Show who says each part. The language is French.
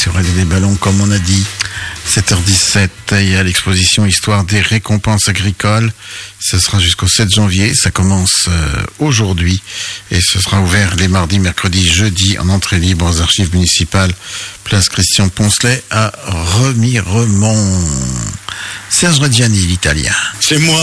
Speaker 1: sur Radio des Ballons, comme on a dit. 7h17, il y a l'exposition Histoire des récompenses agricoles. Ce sera jusqu'au 7 janvier. Ça commence aujourd'hui et ce sera ouvert les mardis, mercredis, jeudis en entrée libre aux archives municipales, place Christian Poncelet à Remiremont. Serge Reggiani, l'Italien.
Speaker 2: C'est moi.